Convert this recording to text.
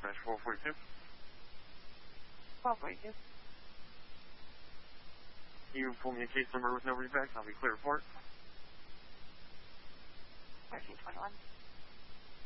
Dispatch 442. 1242. You pull me a case number with no readbacks, I'll be clear for it. 1321.